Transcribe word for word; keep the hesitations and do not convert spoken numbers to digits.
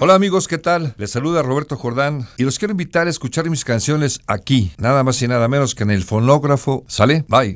Hola amigos, ¿qué tal? Les saluda Roberto Jordán y los quiero invitar a escuchar mis canciones aquí, nada más y nada menos que en el fonógrafo. ¿Sale? Bye.